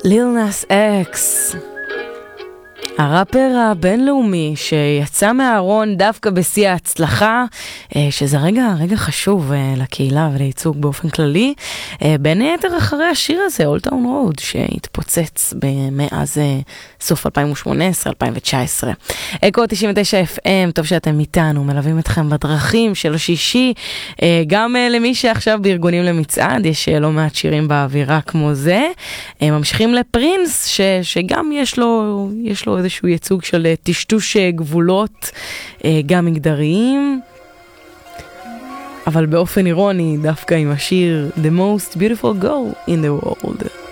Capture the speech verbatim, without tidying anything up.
ליל נאס אקס, הראפר הבינלאומי שיצא מהארון דווקא בשיא ההצלחה, שזה רגע, רגע חשוב לקהילה ולייצוג באופן כללי, בין היתר אחרי השיר הזה, Old Town Road, שהתפוצץ מאז סוף אלפיים ושמונה עשרה אלפיים ותשע עשרה. אקו תשעים ותשע אף אם, טוב שאתם איתנו, מלווים אתכם בדרכים של השישי, גם למי שעכשיו בארגונים למצעד, יש לא מעט שירים באווירה כמו זה, ממשיכים לפרינס, ש, שגם יש לו, יש לו איזשהו ייצוג של טשטוש גבולות, גם מגדריים, אבל באופן אירוני, דווקא עם השיר The Most Beautiful Girl in the World.